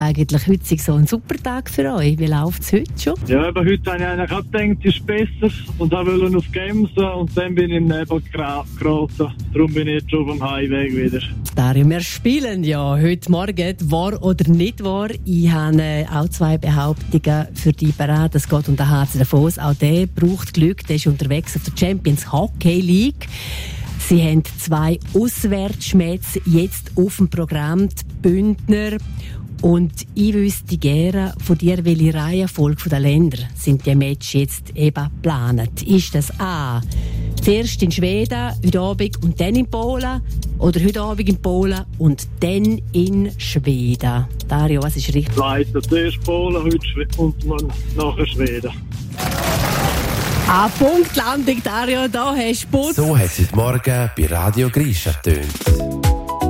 Eigentlich heute ist so ein super Tag für euch. Wie läuft es heute schon? Ja, aber heute habe ich eigentlich auch gedacht, es ist besser und wollte auf Gemsen und dann bin ich im Nebel geraten. Darum bin ich jetzt schon auf dem Heimweg wieder. Darum, wir spielen ja heute Morgen wahr oder nicht wahr. Ich habe auch 2 Behauptungen für dich parat. Es geht um den HC Davos. Auch der braucht Glück. Der ist unterwegs auf der Champions Hockey League. Sie haben 2 Auswärtsmatches jetzt auf dem Programm, die Bündner. Und ich wüsste gerne von dir, welche Reihenfolge der Länder sind die Matches jetzt eben geplant? Ist das A, zuerst in Schweden, heute Abend und dann in Polen? Oder heute Abend in Polen und dann in Schweden? Dario, was ist richtig? Weiter, zuerst Polen, heute und nachher Schweden. Punktlandung, Dario, da hast du Putz. So hat es heute Morgen bei Radio Grisha getönt.